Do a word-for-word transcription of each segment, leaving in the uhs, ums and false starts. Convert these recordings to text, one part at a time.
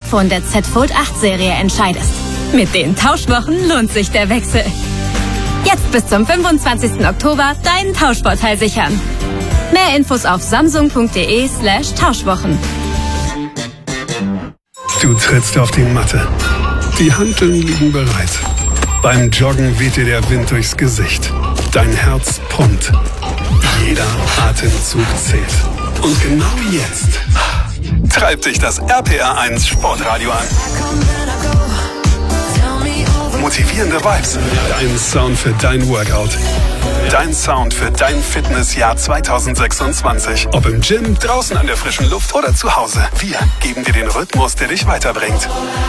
Smartphone der Z Fold acht Serie entscheidest. Mit den Tauschwochen lohnt sich der Wechsel. Jetzt bis zum fünfundzwanzigsten Oktober deinen Tauschvorteil sichern. Mehr Infos auf samsung.de slash Tauschwochen. Du trittst auf die Matte. Die Hanteln liegen bereit. Beim Joggen weht dir der Wind durchs Gesicht. Dein Herz pumpt. Jeder Atemzug zählt. Und genau jetzt treibt dich das R P R eins Sportradio an. Motivierende Vibes. Dein Sound für dein Workout. Dein Sound für dein Fitnessjahr zwanzig sechsundzwanzig. Ob im Gym, draußen an der frischen Luft oder zu Hause. Wir geben dir den Rhythmus, der dich weiterbringt.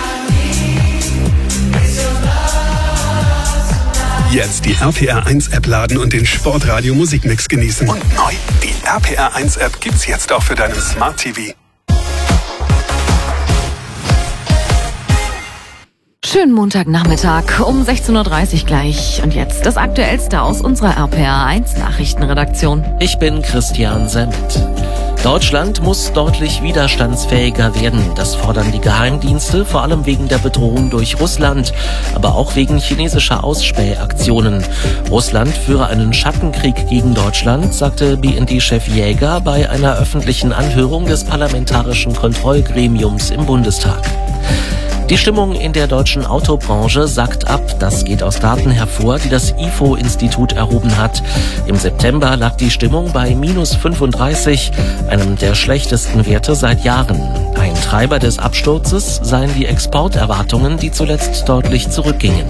Jetzt die R P R eins App laden und den Sportradio Musikmix genießen. Und neu, die R P R eins App gibt's jetzt auch für deinen Smart T V. Schönen Montagnachmittag um sechzehn Uhr dreißig gleich. Und jetzt das Aktuellste aus unserer R P R eins Nachrichtenredaktion. Ich bin Christian Sendt. Deutschland muss deutlich widerstandsfähiger werden. Das fordern die Geheimdienste, vor allem wegen der Bedrohung durch Russland, aber auch wegen chinesischer Ausspähaktionen. Russland führe einen Schattenkrieg gegen Deutschland, sagte B N D-Chef Jäger bei einer öffentlichen Anhörung des Parlamentarischen Kontrollgremiums im Bundestag. Die Stimmung in der deutschen Autobranche sackt ab. Das geht aus Daten hervor, die das I F O-Institut erhoben hat. Im September lag die Stimmung bei minus fünfunddreißig, einem der schlechtesten Werte seit Jahren. Ein Treiber des Absturzes seien die Exporterwartungen, die zuletzt deutlich zurückgingen.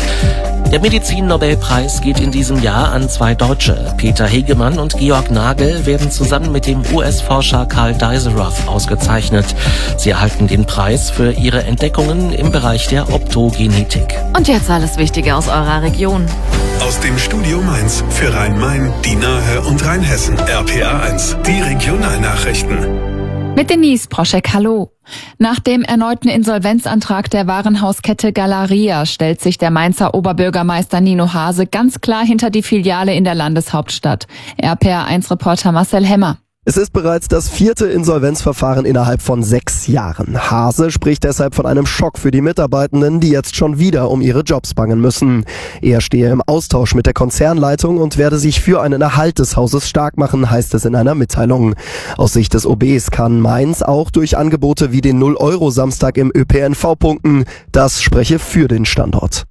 Der Medizin-Nobelpreis geht in diesem Jahr an zwei Deutsche. Peter Hegemann und Georg Nagel werden zusammen mit dem U S-Forscher Karl Dijsselroth ausgezeichnet. Sie erhalten den Preis für ihre Entdeckungen im Bereich der Optogenetik. Und jetzt alles Wichtige aus eurer Region. Aus dem Studio Mainz für Rhein-Main, die Nahe und Rheinhessen. R P R eins, die Regionalnachrichten. Mit Denise Proschek, hallo. Nach dem erneuten Insolvenzantrag der Warenhauskette Galeria stellt sich der Mainzer Oberbürgermeister Nino Hase ganz klar hinter die Filiale in der Landeshauptstadt. R P R eins Reporter Marcel Hemmer. Es ist bereits das vierte Insolvenzverfahren innerhalb von sechs Jahren. Hase spricht deshalb von einem Schock für die Mitarbeitenden, die jetzt schon wieder um ihre Jobs bangen müssen. Er stehe im Austausch mit der Konzernleitung und werde sich für einen Erhalt des Hauses stark machen, heißt es in einer Mitteilung. Aus Sicht des O Bs kann Mainz auch durch Angebote wie den null Euro Samstag im Ö P N V punkten. Das spreche für den Standort.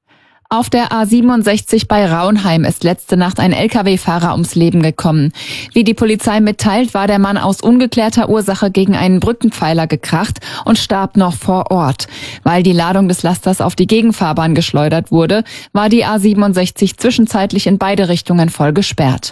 Auf der A siebenundsechzig bei Raunheim ist letzte Nacht ein L K W-Fahrer ums Leben gekommen. Wie die Polizei mitteilt, war der Mann aus ungeklärter Ursache gegen einen Brückenpfeiler gekracht und starb noch vor Ort. Weil die Ladung des Lasters auf die Gegenfahrbahn geschleudert wurde, war die A siebenundsechzig zwischenzeitlich in beide Richtungen voll gesperrt.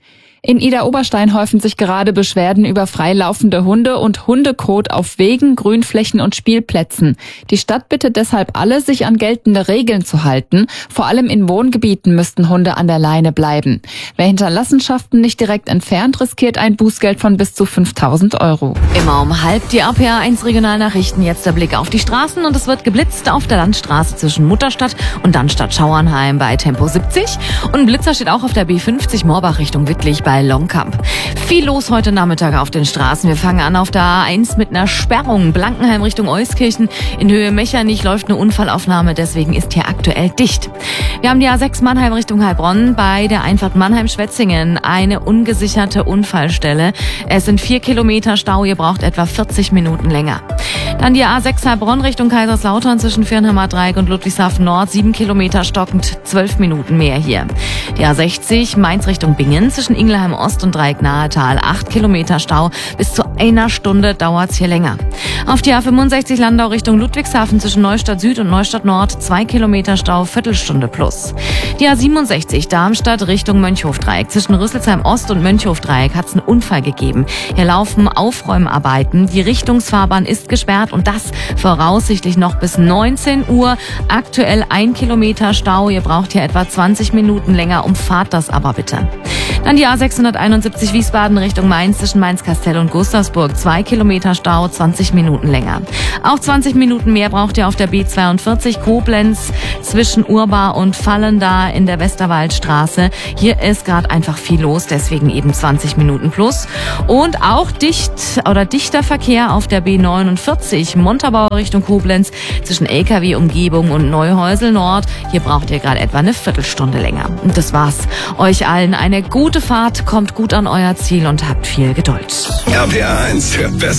In Idar-Oberstein häufen sich gerade Beschwerden über freilaufende Hunde und Hundekot auf Wegen, Grünflächen und Spielplätzen. Die Stadt bittet deshalb alle, sich an geltende Regeln zu halten. Vor allem in Wohngebieten müssten Hunde an der Leine bleiben. Wer Hinterlassenschaften nicht direkt entfernt, riskiert ein Bußgeld von bis zu fünftausend Euro. Immer um halb die R P R eins Regionalnachrichten. Jetzt der Blick auf die Straßen und es wird geblitzt auf der Landstraße zwischen Mutterstadt und Dannstadt-Schauernheim bei Tempo siebzig. Und ein Blitzer steht auch auf der B fünfzig Morbach Richtung Wittlich bei Longkamp. Viel los heute Nachmittag auf den Straßen. Wir fangen an auf der A eins mit einer Sperrung. Blankenheim Richtung Euskirchen. In Höhe Mechernich läuft eine Unfallaufnahme, deswegen ist hier aktuell dicht. Wir haben die A sechs Mannheim Richtung Heilbronn bei der Einfahrt Mannheim-Schwetzingen. Eine ungesicherte Unfallstelle. Es sind vier Kilometer Stau. Ihr braucht etwa vierzig Minuten länger. Dann die A sechs Heilbronn Richtung Kaiserslautern zwischen Firnheimer Dreieck und Ludwigshafen Nord. Sieben Kilometer stockend, zwölf Minuten mehr hier. Die A sechzig Mainz Richtung Bingen zwischen Ingelheim Ost und Dreieck Nahetal. Acht Kilometer Stau. Bis zu einer Stunde dauert's hier länger. Auf die A fünfundsechzig Landau Richtung Ludwigshafen zwischen Neustadt Süd und Neustadt Nord. Zwei Kilometer Stau, Viertelstunde plus. Die A siebenundsechzig Darmstadt Richtung Mönchhof-Dreieck. Zwischen Rüsselsheim Ost und Mönchhof-Dreieck hat's einen Unfall gegeben. Hier laufen Aufräumarbeiten. Die Richtungsfahrbahn ist gesperrt und das voraussichtlich noch bis neunzehn Uhr. Aktuell ein Kilometer Stau. Ihr braucht hier etwa zwanzig Minuten länger. Umfahrt das aber bitte. Dann die A sechshunderteinundsiebzig Wiesbaden Richtung Mainz zwischen Mainz-Kastell und Gustavsburg. Augsburg. Zwei Kilometer Stau, zwanzig Minuten länger. Auch zwanzig Minuten mehr braucht ihr auf der B zweiundvierzig Koblenz zwischen Urbar und Vallendar in der Westerwaldstraße. Hier ist gerade einfach viel los, deswegen eben zwanzig Minuten plus. Und auch dicht oder dichter Verkehr auf der B neunundvierzig Montabaur Richtung Koblenz zwischen L K W-Umgebung und Neuhäusel Nord. Hier braucht ihr gerade etwa eine Viertelstunde länger. Und das war's. Euch allen eine gute Fahrt, kommt gut an euer Ziel und habt viel Geduld. R P R eins, der beste